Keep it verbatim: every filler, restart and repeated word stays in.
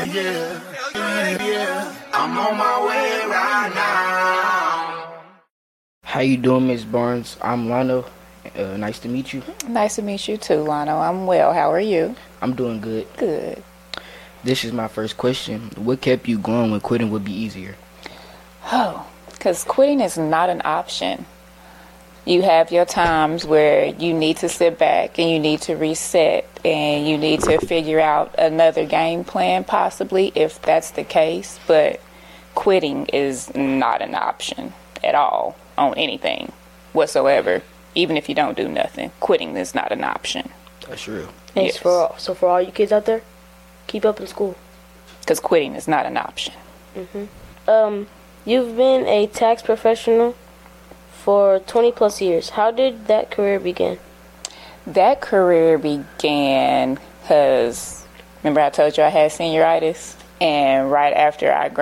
yeah, yeah. I'm on my way right now. How you doing, Miss Barnes? I'm Lano. Uh, nice to meet you. Nice to meet you too, Lano. I'm well. How are you? I'm doing good. Good. This is my first question. What kept you going when quitting would be easier? Oh, because quitting is not an option. You have your times where you need to sit back and you need to reset and you need to figure out another game plan possibly if that's the case. But quitting is not an option at all on anything whatsoever. Even if you don't do nothing, quitting is not an option. That's real. Thanks Yes. for all, so for all you kids out there, keep up in school. Because quitting is not an option. Mm-hmm. Um, you've been a tax professional for twenty plus years. How did that career begin? That career began because, remember I told you I had senioritis? And right after I graduated,